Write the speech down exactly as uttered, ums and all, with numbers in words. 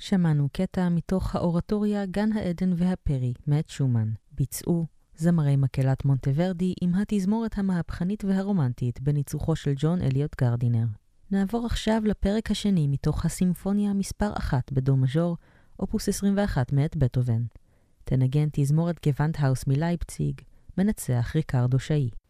שמענו קטע מתוך האורטוריה גן העדן והפרי מאת שומן. ביצעו זמרי מקהלת מונטוורדי עם התזמורת המהפכנית והרומנטית בניצוחו של ג'ון אליוט גרדינר. נעבור עכשיו לפרק השני מתוך הסימפוניה מספר אחת בדו מז'ור, אופוס עשרים ואחת מאת בטהובן. תנגן תזמורת גוונדהאוס מלייפציג, מנצח ריקרדו שאי.